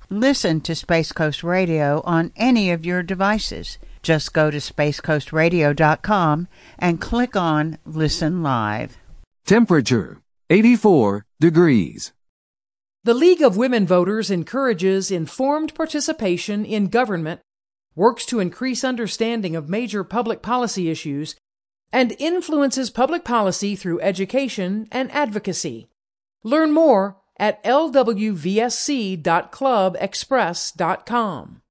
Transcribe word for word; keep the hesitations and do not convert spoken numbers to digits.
Listen to Space Coast Radio on any of your devices. Just go to space coast radio dot com and click on Listen Live. Temperature, eighty-four degrees. The League of Women Voters encourages informed participation in government, works to increase understanding of major public policy issues, and influences public policy through education and advocacy. Learn more at l w v s c dot club express dot com.